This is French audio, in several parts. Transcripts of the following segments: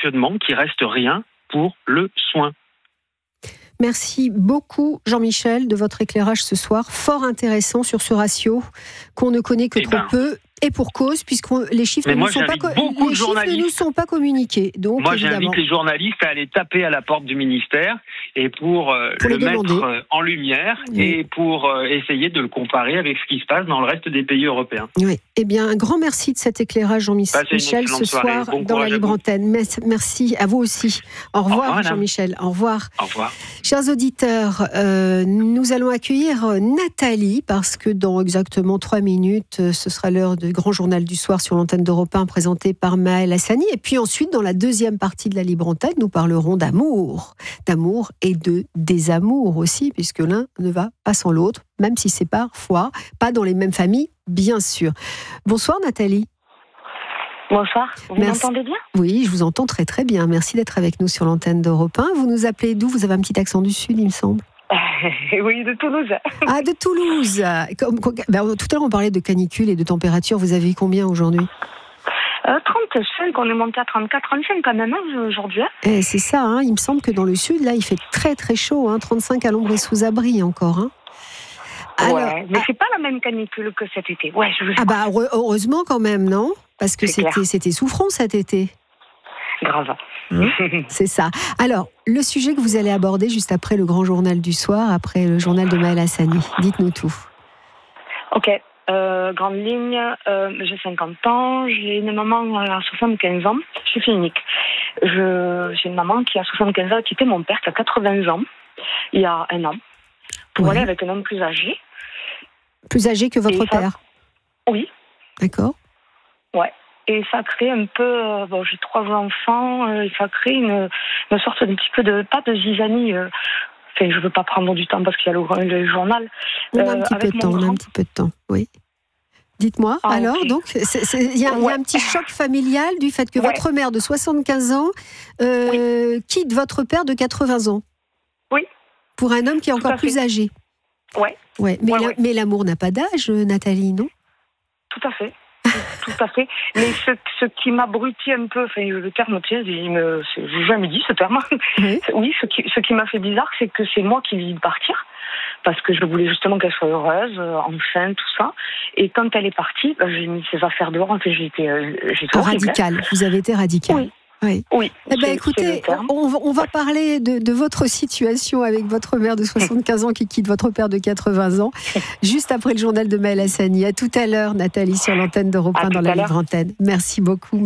rationnement qu'il reste rien pour le soin. Merci beaucoup Jean-Michel de votre éclairage ce soir, fort intéressant sur ce ratio qu'on ne connaît que trop peu. Et pour cause, puisque les chiffres ne nous sont pas communiqués. Donc, moi, évidemment, j'invite les journalistes à aller taper à la porte du ministère et pour le mettre en lumière et pour essayer de le comparer avec ce qui se passe dans le reste des pays européens. Oui. Eh bien, un grand merci de cet écclairage, Jean-Michel, ce soir dans la Libre Antenne. Merci à vous aussi. Au revoir, Jean-Michel. Au revoir. Au revoir. Chers auditeurs, nous allons accueillir Nathalie, parce que dans exactement 3 minutes, ce sera l'heure du grand journal du soir sur l'antenne d'Europe 1 présenté par Maëlle Hassani. Et puis ensuite, dans la deuxième partie de la Libre Antenne, nous parlerons d'amour et de désamour aussi, puisque l'un ne va pas sans l'autre, même si c'est parfois pas dans les mêmes familles, bien sûr. Bonsoir Nathalie. Bonsoir, vous m'entendez bien ? Oui, je vous entends très très bien. Merci d'être avec nous sur l'antenne d'Europe 1. Vous nous appelez d'où ? Vous avez un petit accent du Sud, il me semble. Oui, de Toulouse. Ah, de Toulouse. Tout à l'heure, on parlait de canicule et de température. Vous avez eu combien aujourd'hui ? 35, on est monté à 34, 35 quand même aujourd'hui. C'est ça, il me semble que dans le Sud, là, il fait très très chaud. 35 à l'ombre et sous abri encore. Alors, mais c'est pas la même canicule que cet été. Ouais, heureusement quand même, non ? Parce que c'était souffrant cet été. Grave. C'est ça. Alors, le sujet que vous allez aborder juste après le grand journal du soir, après le journal de Maëlle Hassani. Dites-nous tout. Ok. Grande ligne, j'ai 50 ans, j'ai une maman à 75 ans, je suis fille unique. J'ai une maman qui a 75 ans, qui était mon père, qui a 80 ans, il y a 1 an, pour aller avec un homme plus âgé. Plus âgé que votre père ? Oui. D'accord. Ouais. Et ça crée un peu, j'ai 3 enfants, et ça crée une sorte d'un petit peu pas de zizanie. Je ne veux pas prendre du temps parce qu'il y a le journal. On a un petit peu de temps, oui. Dites-moi, donc, il y a un petit choc familial du fait que votre mère de 75 ans quitte votre père de 80 ans. Oui. Pour un homme qui est encore plus âgé. Ouais. Mais l'amour n'a pas d'âge, Nathalie, non ? Tout à fait. Tout à fait. Mais ce qui m'abrutit un peu, le terme, j'ai jamais dit ce terme. Oui, ce qui m'a fait bizarre, c'est que c'est moi qui lui ai dit de partir. Parce que je voulais justement qu'elle soit heureuse, enceinte, tout ça. Et quand elle est partie, j'ai mis ses affaires dehors. J'ai été radical. Vous avez été radical. Oui. Oui. Écoutez, on va parler de votre situation avec votre mère de 75 ans qui quitte votre père de 80 ans, juste après le journal de Maëlle Hassani. À tout à l'heure, Nathalie, sur l'antenne d'Europe 1 dans la Libre Antenne. Merci beaucoup.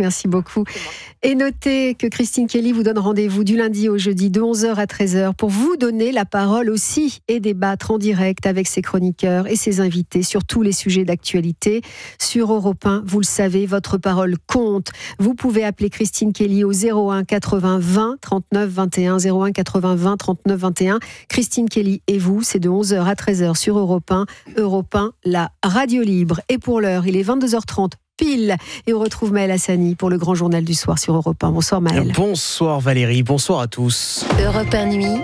Et notez que Christine Kelly vous donne rendez-vous du lundi au jeudi de 11h à 13h pour vous donner la parole aussi et débattre en direct avec ses chroniqueurs et ses invités sur tous les sujets d'actualité. Sur Europe 1, vous le savez, votre parole compte. Vous pouvez appeler Christine Kelly au 01 80 20 39 21, 01 80 20 39 21. Christine Kelly et vous, c'est de 11h à 13h sur Europe 1. Europe 1, la radio libre. Et pour l'heure, il est 22h30 pile. Et on retrouve Maëlle Hassani pour le grand journal du soir sur Europe 1. Bonsoir Maëlle. Bonsoir Valérie, bonsoir à tous. Europe 1 Nuit.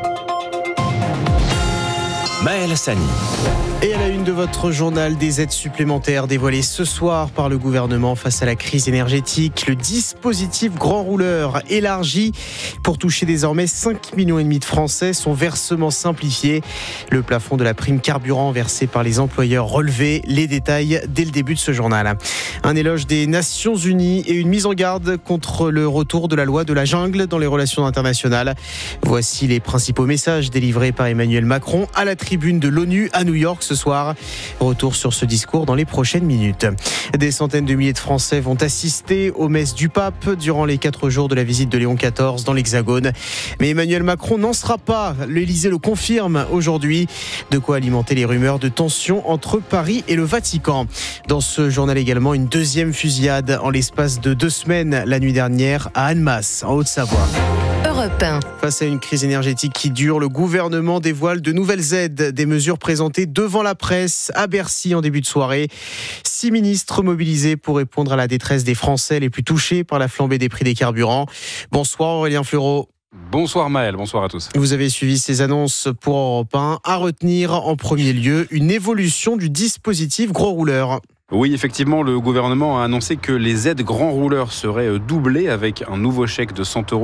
Maëlle Hassani. Et à la une de votre journal, des aides supplémentaires dévoilées ce soir par le gouvernement face à la crise énergétique. Le dispositif grand rouleur élargi pour toucher désormais 5,5 millions de Français. Son versement simplifié. Le plafond de la prime carburant versée par les employeurs relevé. Les détails dès le début de ce journal. Un éloge des Nations Unies et une mise en garde contre le retour de la loi de la jungle dans les relations internationales. Voici les principaux messages délivrés par Emmanuel Macron à la tribune de l'ONU à New York ce soir. Retour sur ce discours dans les prochaines minutes. Des centaines de milliers de Français vont assister aux messes du pape durant les 4 jours de la visite de Léon XIV dans l'Hexagone. Mais Emmanuel Macron n'en sera pas. L'Élysée le confirme aujourd'hui. De quoi alimenter les rumeurs de tensions entre Paris et le Vatican. Dans ce journal également, une deuxième fusillade en l'espace de 2 semaines la nuit dernière à Annemasse, en Haute-Savoie. Face à une crise énergétique qui dure, le gouvernement dévoile de nouvelles aides, des mesures présentées devant la presse à Bercy en début de soirée. 6 ministres mobilisés pour répondre à la détresse des Français les plus touchés par la flambée des prix des carburants. Bonsoir Aurélien Fleureau. Bonsoir Maëlle, bonsoir à tous. Vous avez suivi ces annonces pour Europe 1. À retenir en premier lieu une évolution du dispositif gros rouleur. Oui, effectivement, le gouvernement a annoncé que les aides grands rouleurs seraient doublées avec un nouveau chèque de 100 €